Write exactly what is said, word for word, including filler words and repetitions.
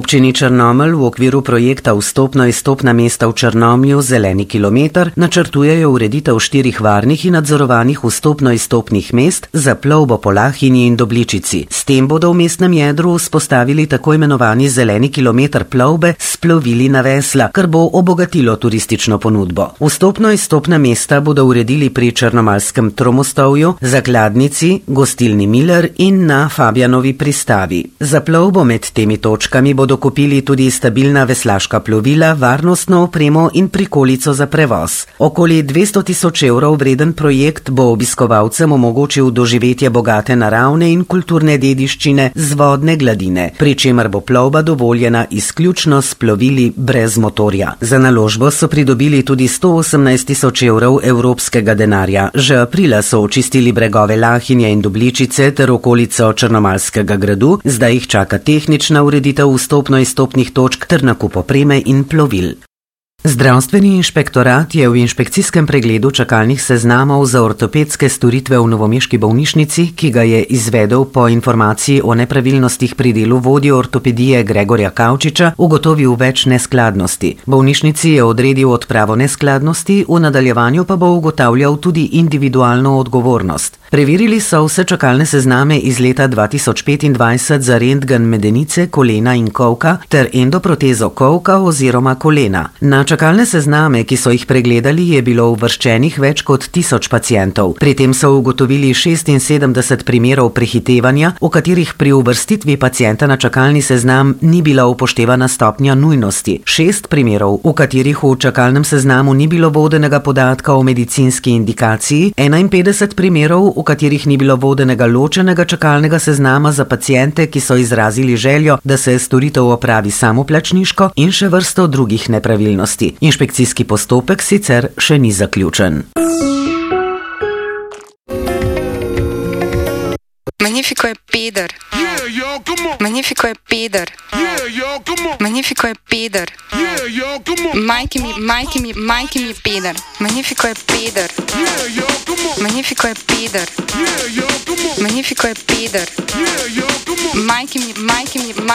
občini Črnomelj v okviru projekta Vstopno-izstopna mesta v Črnomlju Zeleni kilometer načrtujejo ureditev štirih varnih in nadzorovanih vstopno-izstopnih mest za plovbo po Lahini in Dobličici. S tem bodo v mestnem jedru vzpostavili tako imenovani zeleni kilometer plovbe s plovili na vesla, kar bo obogatilo turistično ponudbo. Vstopno-izstopna mesta bodo uredili pri Črnomaljskem Tromostovju, Zakladnici, Gostilni Miller in na Fabjanovi pristavi. Za plovbo med temi točkami bodo kupili tudi stabilna veslaška plovila, varnostno opremo in prikolico za prevoz. Okoli dvesto tisoč evrov vreden projekt bo obiskovalcem omogočil doživetje bogate naravne in kulturne dediščine z vodne gladine, pri čemer bo plovba dovoljena izključno s plovili brez motorja. Za naložbo so pridobili tudi sto osemnajst tisoč evrov evropskega denarja. Že aprila so očistili bregove Lahinje in Dobličice ter okolico Črnomaljskega gradu, zdaj jih čaka tehnična ureditev vstopno-izstopnih točk ter nakup opreme in plovil. Zdravstveni inšpektorat je v inšpekcijskem pregledu čakalnih seznamov za ortopedske storitve v novomeški bolnišnici, ki ga je izvedel po informaciji o nepravilnostih pri delu vodje ortopedije Gregorja Kavčiča, ugotovil več neskladnosti. Bolnišnici je odredil odpravo neskladnosti, v nadaljevanju pa bo ugotavljal tudi individualno odgovornost. Preverili so vse čakalne sezname iz leta dva tisoč petindvajset za rentgen medenice, kolena in kolka ter endoprotezo kolka oziroma kolena. Na čakalne sezname, ki so jih pregledali, je bilo uvrščenih več kot tisoč pacientov. Pri tem so ugotovili šestinsedemdeset primerov prehitevanja, v katerih pri uvrstitvi pacienta na čakalni seznam ni bila upoštevana stopnja nujnosti. Šest primerov, v katerih v čakalnem seznamu ni bilo vodenega podatka o medicinski indikaciji, enainpetdeset primerov, v katerih ni bilo vodenega ločenega čakalnega seznama za paciente, ki so izrazili željo, da se storitev opravi samoplačniško, in še vrsto drugih nepravilnosti. Inšpekcijski postopek sicer še ni zaključen. Magnifico je peder. Yeah, yo, come on. Magnifico je peder. Yeah, yo, come on. Magnifico je peder. Yeah, yo, come on. Majki mi, majki mi, majki mi je peder. Magnifico je peder. Yeah, yo, come on. Magnifico je peder. Yeah, yo, come on. Magnifico je peder. Yeah, yo, come on. Majki mi, majki mi,